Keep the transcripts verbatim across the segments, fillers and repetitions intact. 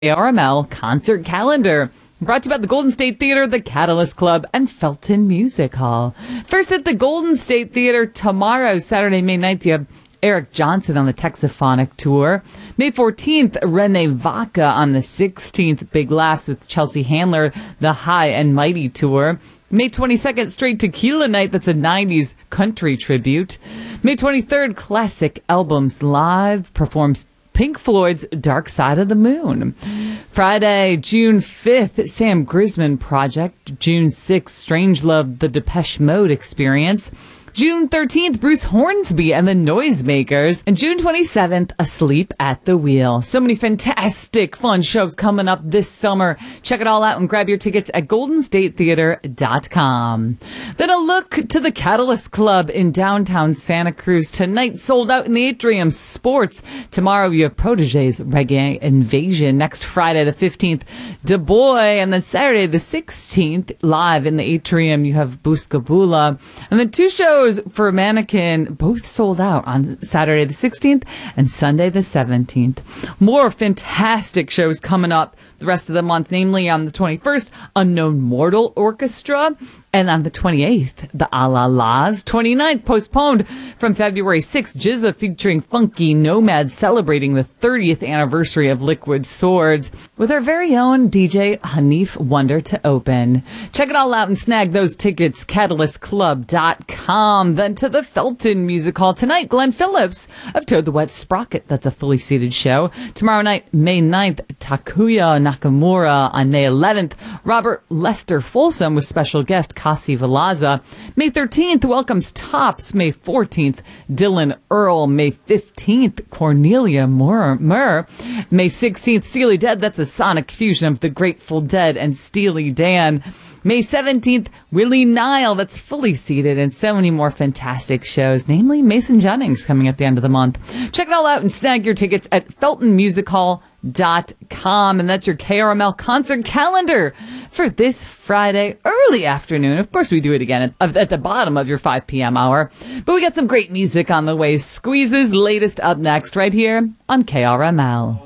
A R M L concert calendar. Brought to you by the Golden State Theater, the Catalyst Club, and Felton Music Hall. First at the Golden State Theater tomorrow, Saturday, May ninth, you have Eric Johnson on the Texaphonic Tour. May fourteenth, Renee Vaca on the sixteenth, Big Laughs with Chelsea Handler, the High and Mighty Tour. May twenty-second, Straight Tequila Night, that's a nineties country tribute. May twenty-third, Classic Albums Live performs Pink Floyd's Dark Side of the Moon. Friday, June fifth, Sam Grisman Project. June sixth, Strangelove, The Depeche Mode Experience. June thirteenth, Bruce Hornsby and the Noisemakers. And June twenty-seventh, Asleep at the Wheel. So many fantastic, fun shows coming up this summer. Check it all out and grab your tickets at golden state theater dot com. Then a look to the Catalyst Club in downtown Santa Cruz. Tonight, sold out in the Atrium. Sports. Tomorrow, you have Protege's Reggae Invasion. Next Friday, the fifteenth, Du Bois. And then Saturday, the sixteenth, live in the Atrium, you have Buscabula. And then two shows for Mannequin, both sold out on Saturday the sixteenth and Sunday the seventeenth. More fantastic shows coming up the rest of the month, namely on the twenty-first, Unknown Mortal Orchestra, and on the twenty-eighth, the A La Las. twenty-ninth, postponed from February sixth, Jizza featuring Funky Nomad celebrating the thirtieth anniversary of Liquid Swords with our very own D J Hanif Wonder to open. Check it all out and snag those tickets, catalyst club dot com. Then to the Felton Music Hall tonight, Glenn Phillips of Toad the Wet Sprocket. That's a fully seated show. Tomorrow night, May ninth, Takuya Nakamura. On May eleventh, Robert Lester Folsom with special guest Kasi Valaza. May thirteenth, welcomes Tops. May fourteenth, Dylan Earl. May fifteenth, Cornelia Murr. Murr. May sixteenth, Steely Dead. That's a sonic fusion of the Grateful Dead and Steely Dan. May seventeenth, Willie Nile. That's fully seated, and so many more fantastic shows, namely Mason Jennings coming at the end of the month. Check it all out and snag your tickets at felton music hall dot com. And that's your K R M L concert calendar for this Friday early afternoon. Of course, we do it again at, at the bottom of your five p.m. hour. But we got some great music on the way. Squeeze's latest up next right here on K R M L.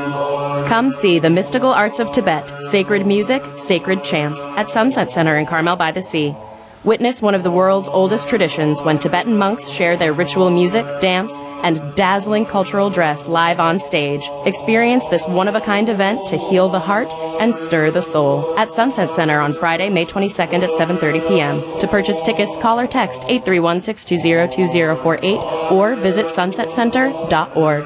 Come see the mystical arts of Tibet, sacred music, sacred chants, at Sunset Center in Carmel by the Sea. Witness one of the world's oldest traditions when Tibetan monks share their ritual music, dance, and dazzling cultural dress live on stage. Experience this one-of-a-kind event to heal the heart and stir the soul. At Sunset Center on Friday, May twenty-second at seven thirty p.m. To purchase tickets, call or text eight three one, six two zero, two zero four eight or visit sunset center dot org.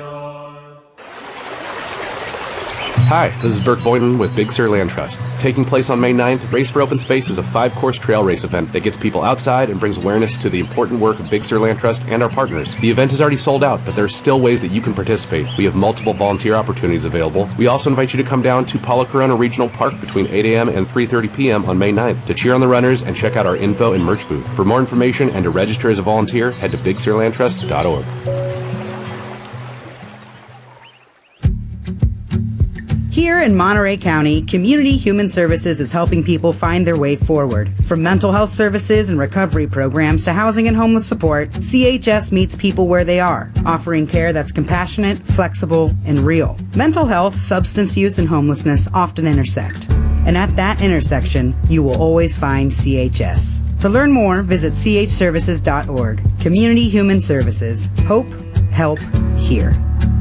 Hi, this is Burke Boynton with Big Sur Land Trust. Taking place on May ninth, Race for Open Space is a five-course trail race event that gets people outside and brings awareness to the important work of Big Sur Land Trust and our partners. The event is already sold out, but there are still ways that you can participate. We have multiple volunteer opportunities available. We also invite you to come down to Palo Corona Regional Park between eight a.m. and three thirty p.m. on May ninth to cheer on the runners and check out our info and merch booth. For more information and to register as a volunteer, head to big sur land trust dot org. Here in Monterey County, Community Human Services is helping people find their way forward. From mental health services and recovery programs to housing and homeless support, C H S meets people where they are, offering care that's compassionate, flexible, and real. Mental health, substance use, and homelessness often intersect. And at that intersection, you will always find C H S. To learn more, visit c h services dot org. Community Human Services. Hope, help, here.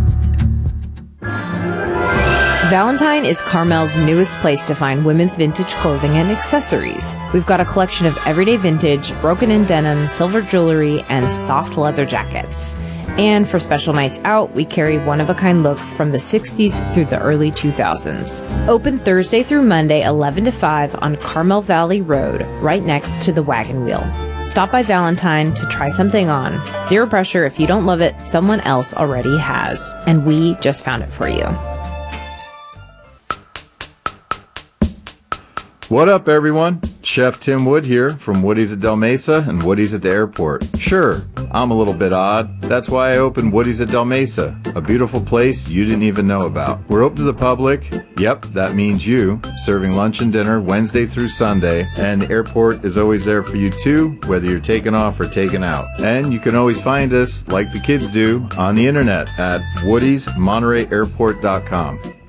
Valentine is Carmel's newest place to find women's vintage clothing and accessories. We've got a collection of everyday vintage, broken-in denim, silver jewelry, and soft leather jackets. And for special nights out, we carry one-of-a-kind looks from the sixties through the early two thousands. Open Thursday through Monday, eleven to five on Carmel Valley Road, right next to the Wagon Wheel. Stop by Valentine to try something on. Zero pressure. If you don't love it, someone else already has. And we just found it for you. What up, everyone? Chef Tim Wood here from Woody's at Del Mesa and Woody's at the airport. Sure, I'm a little bit odd. That's why I opened Woody's at Del Mesa, a beautiful place you didn't even know about. We're open to the public. Yep, that means you, serving lunch and dinner Wednesday through Sunday, and the airport is always there for you too, whether you're taking off or taking out. And you can always find us, like the kids do, on the internet at woodys monterey airport dot com.